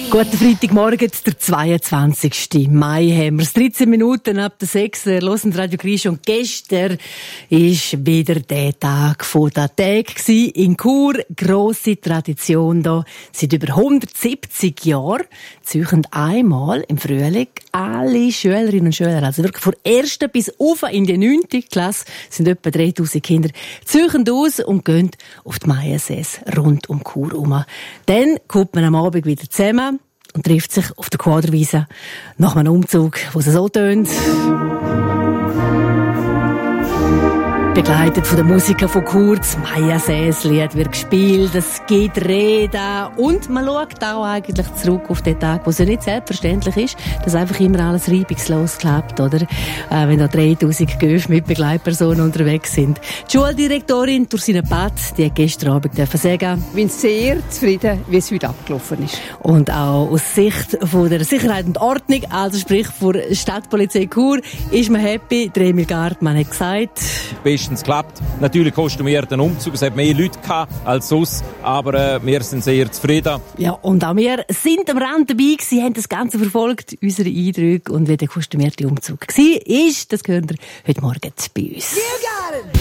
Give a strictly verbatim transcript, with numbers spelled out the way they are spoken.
Guten Freitagmorgen, der zweiundzwanzigsten Mai haben wir es. dreizehn Minuten ab der sechs. Hören Radio Grisch. Und gestern war wieder der Tag von der Tag in Chur. Grosse Tradition da. Seit über hundertsiebzig Jahren ziehen einmal im Frühling alle Schülerinnen und Schüler, also wirklich von der ersten bis auf in die neunte Klasse, sind etwa dreitausend Kinder, ziehen aus und gehen auf die Maiensaison rund um Chur herum. Dann kommt man am Abend wieder zusammen und trifft sich auf der Quaderwiese nach einem Umzug, wo es so tönt. Begleitet von den Musikern von Chur, das Maiensaison-Lied wird gespielt, es gibt Reden und man schaut auch eigentlich zurück auf den Tag, wo es ja nicht selbstverständlich ist, dass einfach immer alles reibungslos klappt, oder? Äh, wenn da dreitausend Göfe mit Begleitpersonen unterwegs sind. Die Schuldirektorin Ursina Patt, die hat gestern Abend sagen, ich bin sehr zufrieden, wie es heute abgelaufen ist. Und auch aus Sicht von der Sicherheit und Ordnung, also sprich von der Stadtpolizei Chur, ist man happy. Der Emil Gartmann hat gesagt, bestens geklappt. Natürlich kostumiert ein Umzug. Es hat mehr Leute gehabt als sonst, aber äh, wir sind sehr zufrieden. Ja, und auch wir sind am Rand dabei gewesen, haben das Ganze verfolgt, unsere Eindrücke und wie der kostumierte Umzug war, ist, das gehört ihr heute Morgen bei uns. You got it.